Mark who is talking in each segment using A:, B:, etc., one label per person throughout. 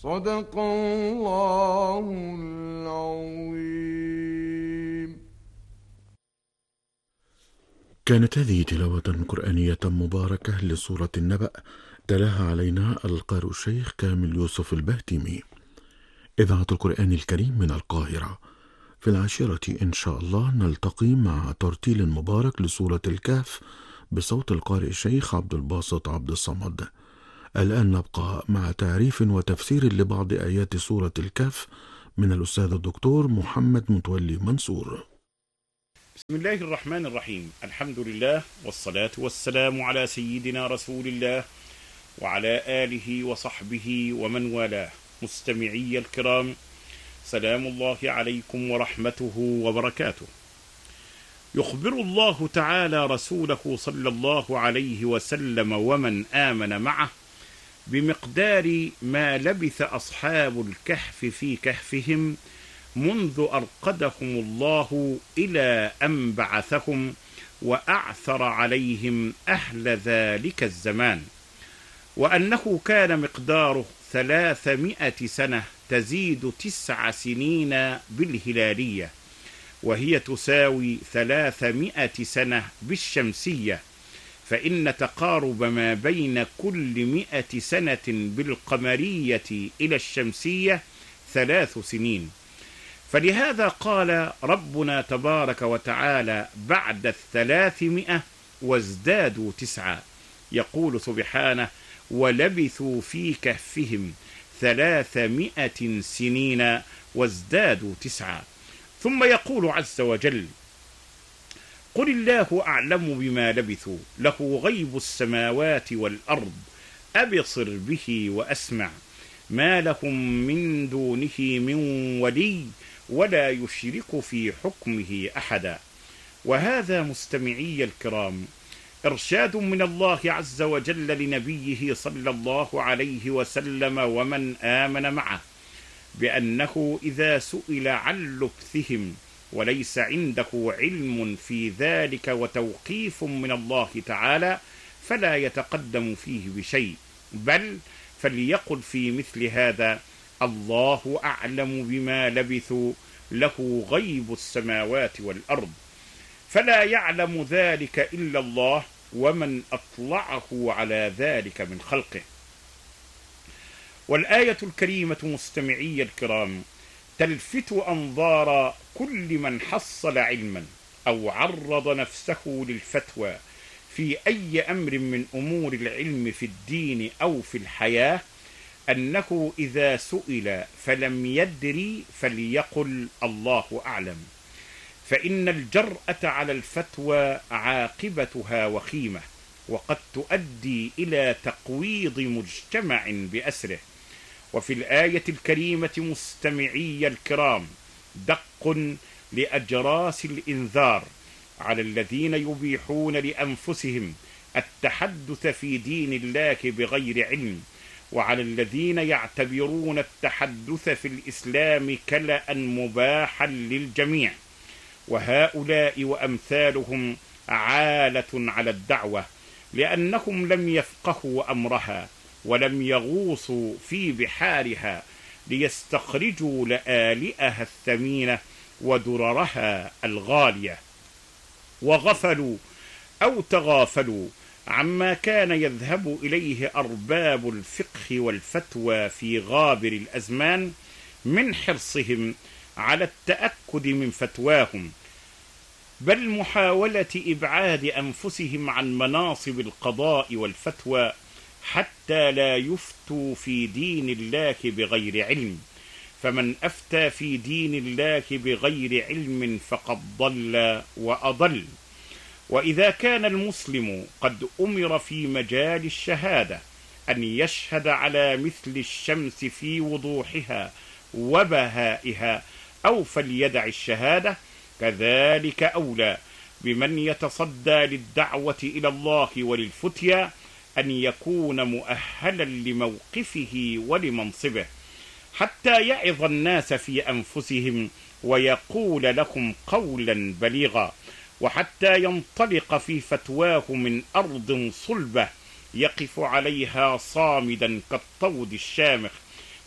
A: صدق الله العظيم.
B: كانت هذه تلاوة قرآنية مباركة لسورة النبأ، تلاها علينا القارئ الشيخ كامل يوسف البهتيمي. إذاعة القرآن الكريم من القاهرة. في 10 إن شاء الله نلتقي مع ترتيل مبارك لسورة الكهف بصوت القارئ الشيخ عبد الباسط عبد الصمد. الآن نبقى مع تعريف وتفسير لبعض آيات سورة الكهف من الأستاذ الدكتور محمد متولي منصور.
C: بسم الله الرحمن الرحيم. الحمد لله والصلاة والسلام على سيدنا رسول الله وعلى آله وصحبه ومن والاه. مستمعي الكرام، سلام الله عليكم ورحمته وبركاته. يخبر الله تعالى رسوله صلى الله عليه وسلم ومن آمن معه بمقدار ما لبث أصحاب الكهف في كهفهم منذ أرقدهم الله إلى أن بعثهم وأعثر عليهم أهل ذلك الزمان، وأنه كان مقداره 300 سنة تزيد 9 سنين بالهلالية، وهي تساوي 300 سنة بالشمسية، فإن تقارب ما بين كل 100 سنة بالقمرية إلى الشمسية 3 سنين. فلهذا قال ربنا تبارك وتعالى بعد 300 وازدادوا 9، يقول سبحانه: ولبثوا في كهفهم 300 سنين وازدادوا 9. ثم يقول عز وجل: قل الله أعلم بما لبثوا له غيب السماوات والأرض أبصر به وأسمع ما لهم من دونه من ولي ولا يشرك في حكمه أحدا. وهذا مستمعي الكرام إرشاد من الله عز وجل لنبيه صلى الله عليه وسلم ومن آمن معه بأنه إذا سئل عن لبثهم وليس عنده علم في ذلك وتوقيف من الله تعالى فلا يتقدم فيه بشيء، بل فليقل في مثل هذا: الله أعلم بما لبثوا له غيب السماوات والأرض، فلا يعلم ذلك إلا الله ومن أطلعه على ذلك من خلقه. والآية الكريمة مستمعي الكرام تلفت أنظار كل من حصل علما أو عرض نفسه للفتوى في أي أمر من أمور العلم في الدين أو في الحياة أنه إذا سئل فلم يدري فليقل الله أعلم، فإن الجرأة على الفتوى عاقبتها وخيمة، وقد تؤدي إلى تقويض مجتمع بأسره. وفي الآية الكريمة مستمعي الكرام دق لأجراس الإنذار على الذين يبيحون لأنفسهم التحدث في دين الله بغير علم، وعلى الذين يعتبرون التحدث في الإسلام كلأ مباحا للجميع. وهؤلاء وأمثالهم عالة على الدعوة، لأنهم لم يفقهوا أمرها ولم يغوصوا في بحارها ليستخرجوا لآلئها الثمينة ودررها الغالية، وغفلوا أو تغافلوا عما كان يذهب إليه أرباب الفقه والفتوى في غابر الأزمان من حرصهم على التأكد من فتواهم، بل محاولة إبعاد أنفسهم عن مناصب القضاء والفتوى حتى لا يفتوا في دين الله بغير علم. فمن أفتى في دين الله بغير علم فقد ضل وأضل. وإذا كان المسلم قد أمر في مجال الشهادة أن يشهد على مثل الشمس في وضوحها وبهائها أو فليدع الشهادة، كذلك أولى بمن يتصدى للدعوة إلى الله وللفتيا أن يكون مؤهلا لموقفه ولمنصبه، حتى يعظ الناس في أنفسهم ويقول لهم قولا بليغا، وحتى ينطلق في فتواه من أرض صلبة يقف عليها صامدا كالطود الشامخ،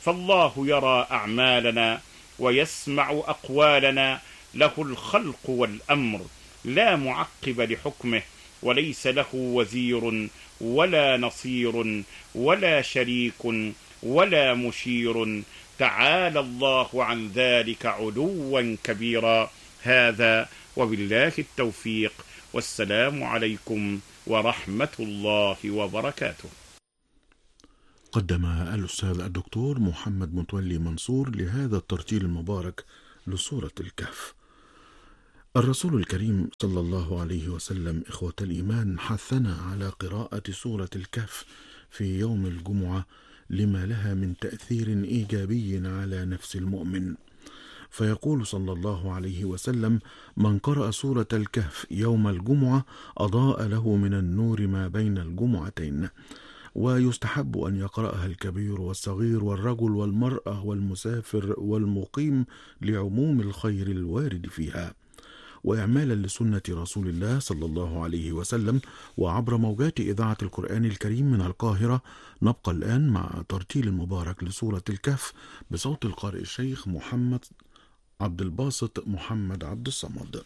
C: فالله يرى أعمالنا ويسمع أقوالنا، له الخلق والأمر، لا معقب لحكمه، وليس له وزير ولا نصير ولا شريك ولا مشير، تعالى الله عن ذلك علوا كبيرا. هذا وبالله التوفيق، والسلام عليكم ورحمة الله وبركاته.
B: قدم الأستاذ الدكتور محمد متولي منصور لهذا الترتيل المبارك لسورة الكهف. الرسول الكريم صلى الله عليه وسلم إخوة الإيمان حثنا على قراءة سورة الكهف في يوم الجمعة لما لها من تأثير إيجابي على نفس المؤمن، فيقول صلى الله عليه وسلم: من قرأ سورة الكهف يوم الجمعة أضاء له من النور ما بين الجمعتين. ويستحب أن يقرأها الكبير والصغير والرجل والمرأة والمسافر والمقيم لعموم الخير الوارد فيها. وإعمالا لسنة رسول الله صلى الله عليه وسلم وعبر موجات إذاعة القرآن الكريم من القاهرة، نبقى الآن مع ترتيل المبارك لسورة الكهف بصوت القارئ الشيخ محمد عبد الباسط محمد عبد الصمد.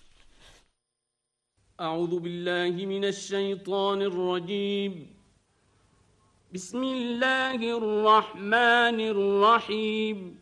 D: أعوذ بالله من الشيطان الرجيم. بسم الله الرحمن الرحيم.